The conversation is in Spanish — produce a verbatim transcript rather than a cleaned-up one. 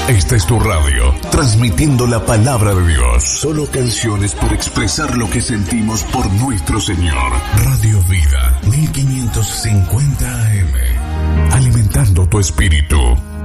Esta es tu radio, transmitiendo la palabra de Dios. Solo canciones por expresar lo que sentimos por nuestro Señor. Radio Vida, mil quinientos cincuenta A M. Alimentando tu espíritu.